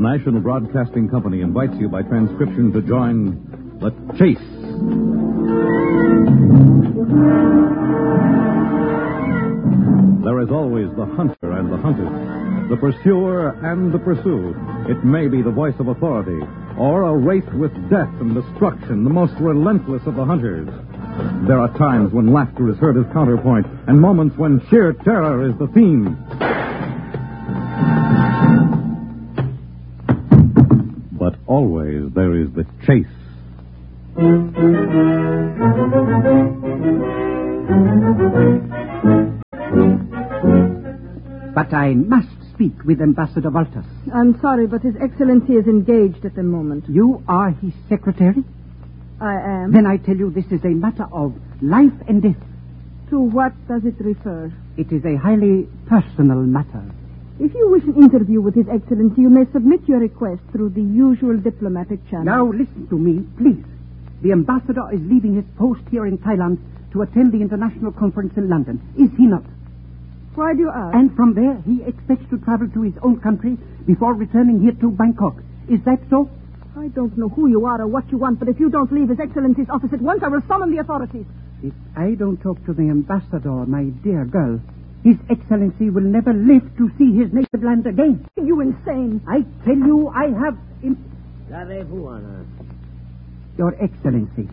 National Broadcasting Company invites you by transcription to join The Chase. There is always the hunter and the hunted, the pursuer and the pursued. It may be the voice of authority, or a race with death and destruction, the most relentless of the hunters. There are times when laughter is heard as counterpoint, and moments when sheer terror is the theme. But always there is the chase. But I must speak with Ambassador Walters. I'm sorry, but His Excellency is engaged at the moment. You are his secretary? I am. Then I tell you this is a matter of life and death. To what does it refer? It is a highly personal matter. If you wish an interview with His Excellency, you may submit your request through the usual diplomatic channel. Now listen to me, please. The ambassador is leaving his post here in Thailand to attend the international conference in London. Is he not? Why do you ask? And from there, he expects to travel to his own country before returning here to Bangkok. Is that so? I don't know who you are or what you want, but if you don't leave His Excellency's office at once, I will summon the authorities. If I don't talk to the ambassador, my dear girl, His Excellency will never live to see his native land again. Are you insane? I tell you, I have... Qu'avez-vous, Anna? Your Excellency,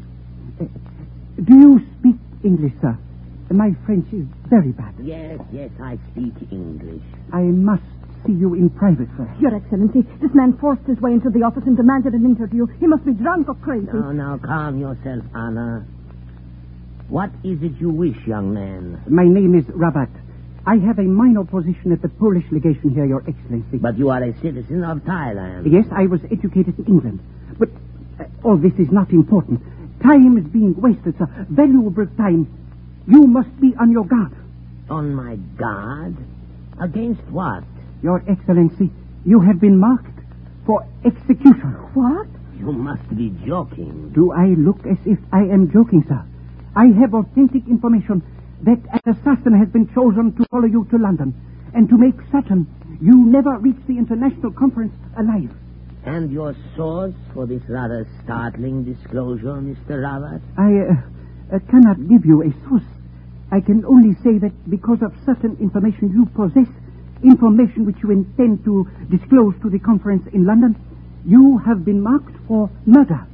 do you speak English, sir? My French is very bad. Yes, I speak English. I must see you in private, sir. Your Excellency, this man forced his way into the office and demanded an interview. He must be drunk or crazy. Now, calm yourself, Anna. What is it you wish, young man? My name is Rabat. I have a minor position at the Polish legation here, Your Excellency. But you are a citizen of Thailand. Yes, I was educated in England. But all this is not important. Time is being wasted, sir. Valuable time. You must be on your guard. On my guard? Against what? Your Excellency, you have been marked for execution. What? You must be joking. Do I look as if I am joking, sir? I have authentic information that an assassin has been chosen to follow you to London and to make certain you never reach the international conference alive. And your source for this rather startling disclosure, Mr. Rabat? I cannot give you a source. I can only say that because of certain information you possess, information which you intend to disclose to the conference in London, you have been marked for murder.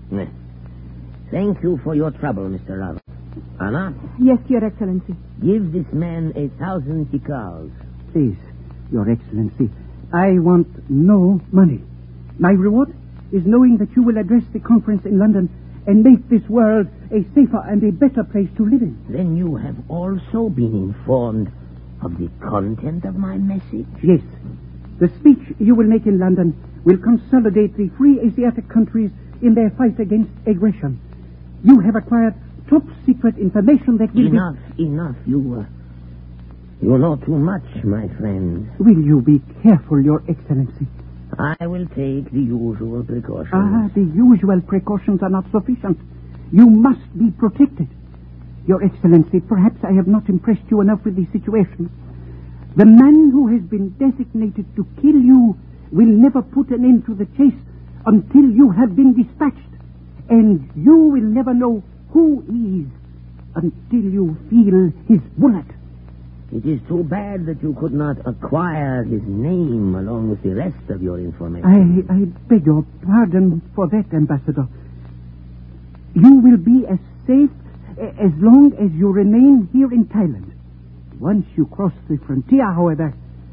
Thank you for your trouble, Mr. Rabat. Anna? Yes, Your Excellency. Give this man 1,000 ticals. Please, Your Excellency, I want no money. My reward is knowing that you will address the conference in London and make this world a safer and a better place to live in. Then you have also been informed of the content of my message? Yes. The speech you will make in London will consolidate the free Asiatic countries in their fight against aggression. You have acquired top-secret information that will... Enough. You know too much, my friend. Will you be careful, Your Excellency? I will take the usual precautions. The usual precautions are not sufficient. You must be protected. Your Excellency, perhaps I have not impressed you enough with the situation. The man who has been designated to kill you will never put an end to the chase until you have been dispatched. And you will never know who he is until you feel his bullet. It is too bad that you could not acquire his name along with the rest of your information. I beg your pardon for that, Ambassador. You will be as safe as long as you remain here in Thailand. Once you cross the frontier, however,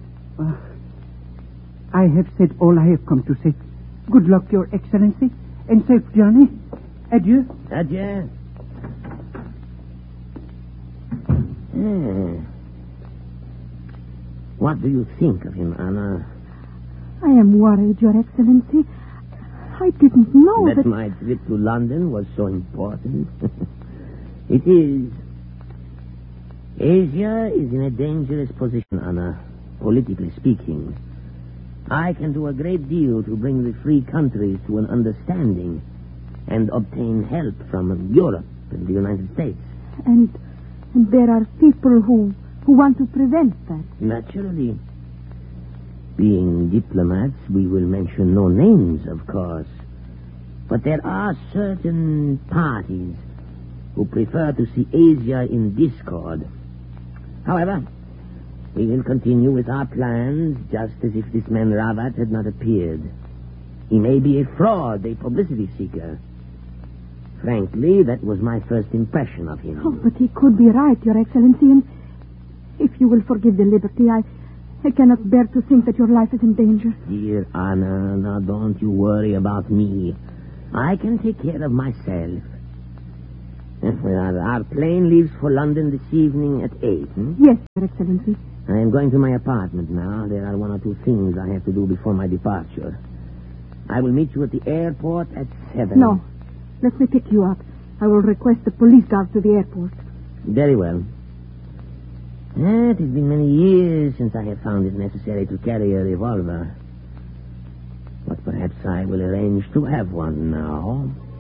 I have said all I have come to say. Good luck, Your Excellency, and safe journey. Adieu. Adieu. What do you think of him, Anna? I am worried, Your Excellency. I didn't know that my trip to London was so important. It is. Asia is in a dangerous position, Anna, politically speaking. I can do a great deal to bring the free countries to an understanding and obtain help from Europe and the United States. And there are people who want to prevent that. Naturally. Being diplomats, we will mention no names, of course. But there are certain parties who prefer to see Asia in discord. However, we will continue with our plans just as if this man Rawat had not appeared. He may be a fraud, a publicity seeker. Frankly, that was my first impression of him. Oh, but he could be right, Your Excellency, and if you will forgive the liberty, I cannot bear to think that your life is in danger. Dear Anna, now don't you worry about me. I can take care of myself. Well, our plane leaves for London this evening at 8, Yes, Your Excellency. I am going to my apartment now. There are 1 or 2 things I have to do before my departure. I will meet you at the airport at 7. No, let me pick you up. I will request the police guard to the airport. Very well. It has been many years since I have found it necessary to carry a revolver. But perhaps I will arrange to have one now.